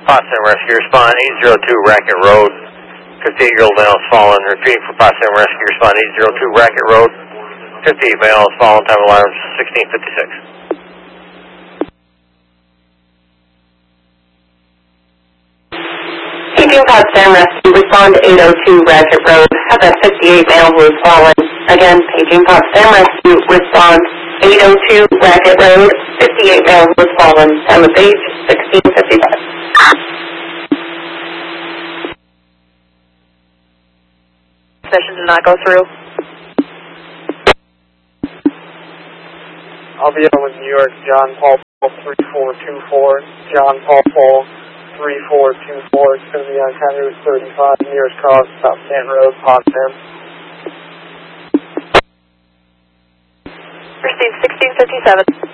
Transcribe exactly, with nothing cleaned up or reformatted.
Potsdam Rescue, respond eight zero two Racket Road. fifty-eight-year-old male has fallen. Repeating for Potsdam Rescue, respond eight zero two Racket Road. fifty-eight male has fallen. Time of alarm sixteen fifty-six. Paging Potsdam Rescue, respond eight oh two Racket Road. Have a fifty-eight male who has fallen. Again, paging Potsdam Rescue, respond eight oh two Racket Road. fifty-eight male who has fallen. Time of age sixteen fifty-five. Session did not go through. I'll be on with New York, John Paul three four two four, John Paul three four two four. It's going to be on County Route thirty-five, nearest cross, South Stanton Road, Potsdam. Received sixteen fifty-seven.